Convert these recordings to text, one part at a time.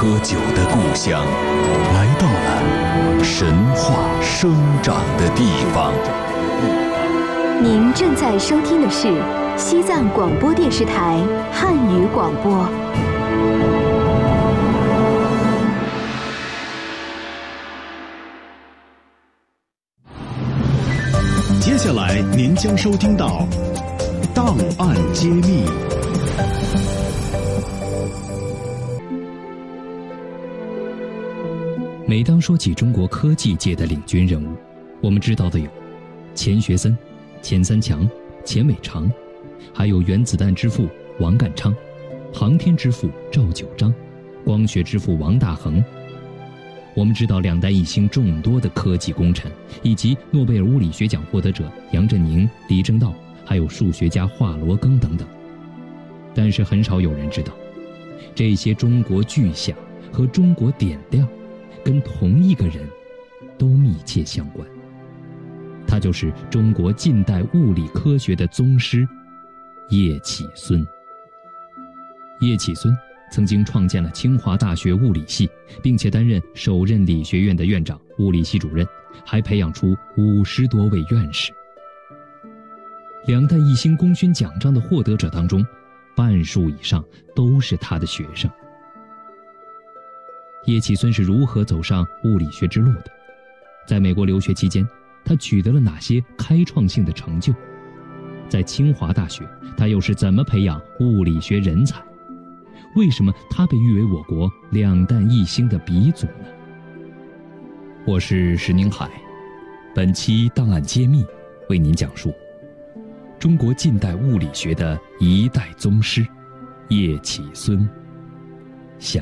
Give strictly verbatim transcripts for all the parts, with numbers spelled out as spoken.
喝酒的故乡，来到了神话生长的地方。 您正在收听的是西藏广播电视台汉语广播。 接下来您将收听到《档案揭秘》。 每当说起中国科技界的领军人物，我们知道的有钱学森、钱三强、钱伟长，还有原子弹之父王淦昌、航天之父赵九章、光学之父王大珩。我们知道两弹一星众多的科技功臣，以及诺贝尔物理学奖获得者杨振宁、李政道，还有数学家华罗庚等等。但是很少有人知道，这些中国巨匠和中国点亮跟同一个人都密切相关，他就是中国近代物理科学的宗师叶企孙。叶企孙曾经创建了清华大学物理系，并且担任首任理学院的院长、物理系主任，还培养出五十多位院士。两弹一星功勋奖章的获得者当中，半数以上都是他的学生。叶企孙是如何走上物理学之路的？在美国留学期间，他取得了哪些开创性的成就？在清华大学，他又是怎么培养物理学人才？为什么他被誉为我国两弹一星的鼻祖呢？我是石宁海，本期档案揭秘为您讲述中国近代物理学的一代宗师叶企孙下。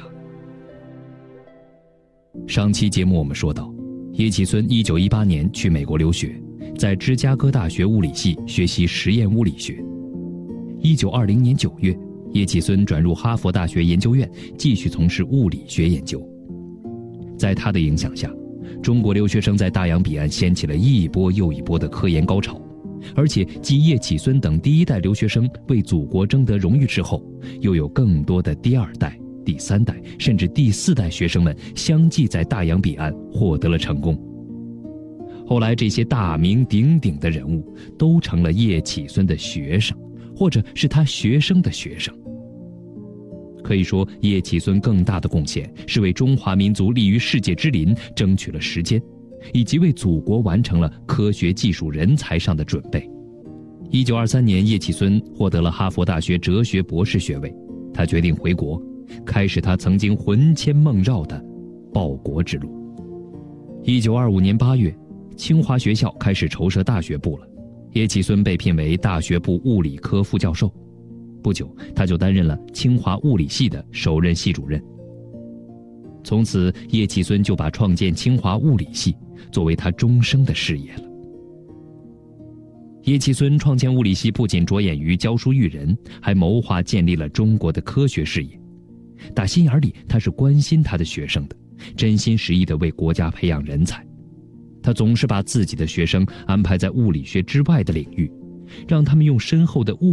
上期节目我们说到，叶企孙一九一八年去美国留学，在芝加哥大学物理系学习实验物理学。一九二零年九月，叶企孙转入哈佛大学研究院，继续从事物理学研究。在他的影响下，中国留学生在大洋彼岸掀起了一波又一波的科研高潮。而且继叶企孙等第一代留学生为祖国争得荣誉之后，又有更多的第二代、第三代甚至第四代学生们相继在大洋彼岸获得了成功。后来这些大名鼎鼎的人物都成了叶企孙的学生，或者是他学生的学生。可以说，叶企孙更大的贡献是为中华民族立于世界之林争取了时间，以及为祖国完成了科学技术人才上的准备。一九二三年，叶企孙获得了哈佛大学哲学博士学位，他决定回国，开始他曾经魂牵梦绕的报国之路。一九二五年八月，清华学校开始筹设大学部了，叶企孙被聘为大学部物理科副教授。不久，他就担任了清华物理系的首任系主任。从此，叶企孙就把创建清华物理系作为他终生的事业了。叶企孙创建物理系不仅着眼于教书育人，还谋划建立了中国的科学事业。打心眼里，他是关心他的学生的，真心实意地为国家培养人才。他总是把自己的学生安排在物理学之外的领域，让他们用深厚的物